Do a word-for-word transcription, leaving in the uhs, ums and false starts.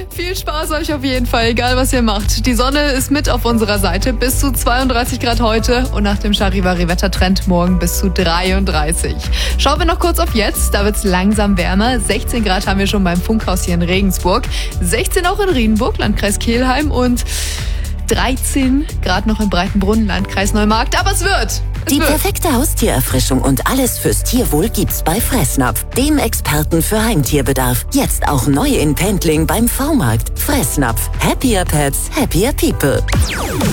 Viel Spaß euch auf jeden Fall, egal was ihr macht. Die Sonne ist mit auf unserer Seite, bis zu zweiunddreißig Grad heute und nach dem Charivari-Wettertrend morgen bis zu dreiunddreißig. Schauen wir noch kurz auf jetzt, da wird's langsam wärmer. sechzehn Grad haben wir schon beim Funkhaus hier in Regensburg, sechzehn auch in Riedenburg, Landkreis Kelheim und dreizehn Grad noch im Breitenbrunn, Landkreis Neumarkt. Aber es wird! Es Die wird. perfekte Haustiererfrischung und alles fürs Tierwohl gibt's bei Fressnapf, dem Experten für Heimtierbedarf. Jetzt auch neu in Pendling beim V-Markt. Fressnapf. Happier Pets, happier people.